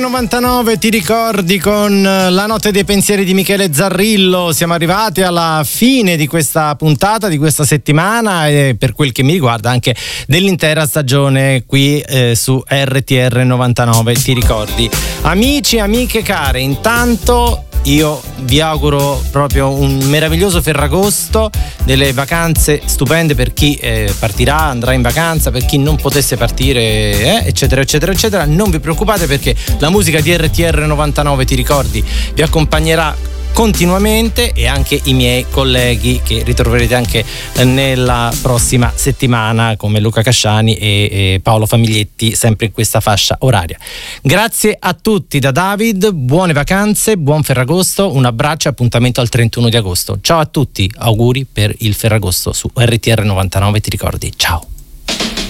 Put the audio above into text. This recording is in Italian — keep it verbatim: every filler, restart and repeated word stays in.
novantanove ti ricordi con la notte dei pensieri di Michele Zarrillo. Siamo arrivati alla fine di questa puntata, di questa settimana e per quel che mi riguarda anche dell'intera stagione qui eh, su R T R novantanove ti ricordi. Amici, amiche care, intanto io vi auguro proprio un meraviglioso Ferragosto, delle vacanze stupende per chi eh, partirà, andrà in vacanza, per chi non potesse partire, eh, eccetera, eccetera, eccetera. Non vi preoccupate perché la musica di R T R novantanove ti ricordi vi accompagnerà continuamente e anche i miei colleghi che ritroverete anche nella prossima settimana come Luca Casciani e, e Paolo Famiglietti, sempre in questa fascia oraria. Grazie a tutti da David, buone vacanze, buon Ferragosto, un abbraccio e appuntamento al trentuno di agosto. Ciao a tutti, auguri per il Ferragosto su R T R novantanove ti ricordi. Ciao.